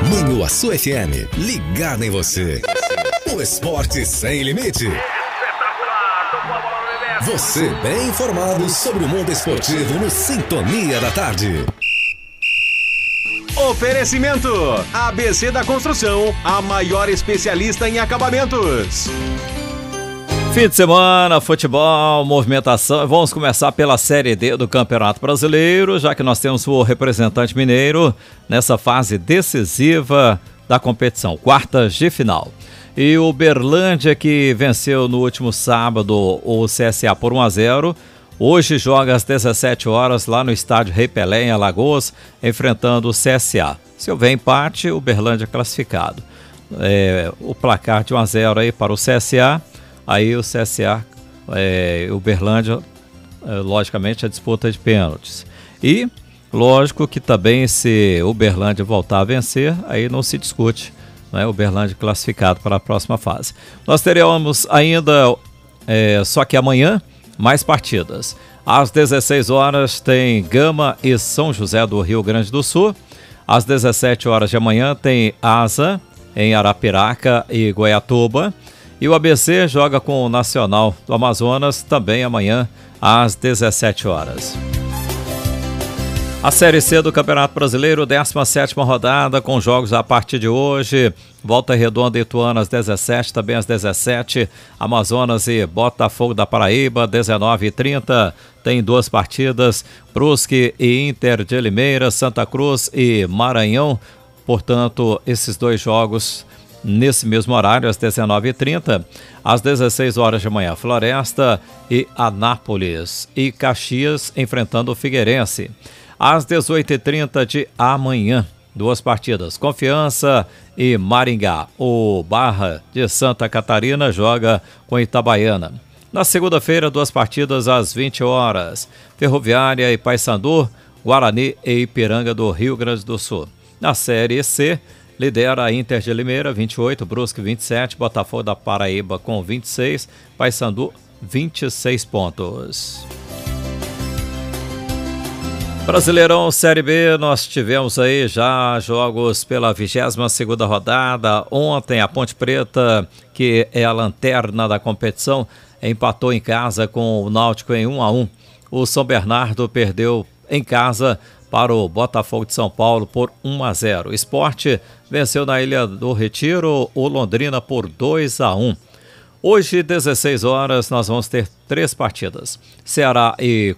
Manhuaçu FM, ligada em você. O esporte sem limite. Você bem informado sobre o mundo esportivo no Sintonia da Tarde. Oferecimento: ABC da Construção, a maior especialista em acabamentos. Fim de semana, futebol, movimentação. Vamos começar pela Série D do Campeonato Brasileiro, já que nós temos o representante mineiro nessa fase decisiva da competição, quartas de final. E o Uberlândia, que venceu no último sábado o CSA por 1-0, hoje joga às 17 horas lá no estádio Rei Pelé, em Alagoas, enfrentando o CSA. Se houver empate, o Uberlândia é classificado. O placar de 1-0 aí para o CSA. Aí o CSA, o Uberlândia, logicamente, a disputa de pênaltis. E, lógico que também se o Uberlândia voltar a vencer, aí não se discute, né? O Uberlândia classificado para a próxima fase. Nós teremos ainda, só que amanhã, mais partidas. Às 16 horas tem Gama e São José do Rio Grande do Sul. Às 17 horas de amanhã tem Asa em Arapiraca e Goiatuba. E o ABC joga com o Nacional do Amazonas também amanhã às 17 horas. A Série C do Campeonato Brasileiro, 17ª rodada, com jogos a partir de hoje. Volta Redonda e Ituano às 17, também às 17. Amazonas e Botafogo da Paraíba, 19h30. Tem duas partidas, Brusque e Inter de Limeira, Santa Cruz e Maranhão. Portanto, esses dois jogos nesse mesmo horário, às 19h30, às 16 horas de manhã, Floresta e Anápolis e Caxias enfrentando o Figueirense. Às 18h30 de amanhã, duas partidas, Confiança e Maringá. O Barra de Santa Catarina joga com Itabaiana. Na segunda-feira, duas partidas às 20 horas, Ferroviária e Paysandu, Guarani e Ipiranga do Rio Grande do Sul. Na Série C, lidera a Inter de Limeira, 28, Brusque, 27, Botafogo da Paraíba com 26, Paysandu, 26 pontos. Brasileirão Série B, nós tivemos aí já jogos pela 22ª rodada. Ontem a Ponte Preta, que é a lanterna da competição, empatou em casa com o Náutico em 1-1. O São Bernardo perdeu em casa para o Botafogo de São Paulo por 1-0. Sport venceu na Ilha do Retiro o Londrina por 2-1. Hoje, 16 horas, nós vamos ter três partidas. Ceará e